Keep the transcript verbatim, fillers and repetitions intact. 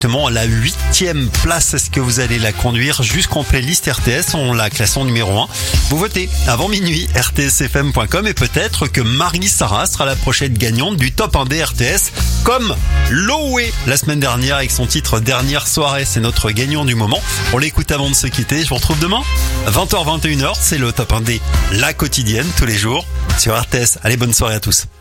Exactement, la huitième place. Est-ce que vous allez la conduire jusqu'en playlist R T S? On la classe en numéro un. Vous votez avant minuit, R T S F M point com, et peut-être que Marie-Sarah sera la prochaine gagnante du top un des R T S, comme Loé la semaine dernière avec son titre Dernière soirée. C'est notre gagnant du moment. On l'écoute avant de se quitter. Je vous retrouve demain, vingt heures vingt et une heures. C'est le top un des La Quotidienne, tous les jours sur R T S. Allez, bonne soirée à tous.